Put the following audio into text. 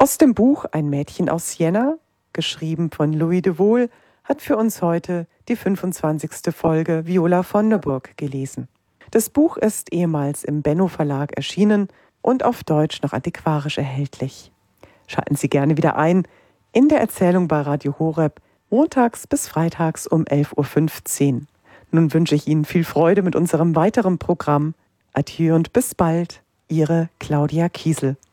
Aus dem Buch Ein Mädchen aus Siena, geschrieben von Louis de Wohl, hat für uns heute die 25. Folge Viola von Neuburg gelesen. Das Buch ist ehemals im Benno Verlag erschienen und auf Deutsch noch antiquarisch erhältlich. Schalten Sie gerne wieder ein in der Erzählung bei Radio Horeb, montags bis freitags um 11.15 Uhr. Nun wünsche ich Ihnen viel Freude mit unserem weiteren Programm. Adieu und bis bald, Ihre Claudia Kiesel.